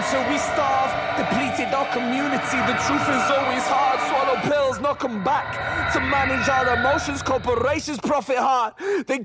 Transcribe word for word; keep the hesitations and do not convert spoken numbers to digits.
culture, we starve, depleted our community. The truth is always hard. Swallow pills, knock 'em back. To manage our emotions, corporations profit hard. They